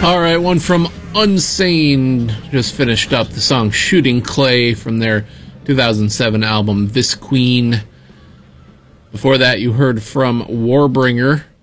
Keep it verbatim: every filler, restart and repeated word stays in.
All right, one from Unsane just finished up the song Shooting Clay from their two thousand seven album This Queen. Before that, you heard from Warbringer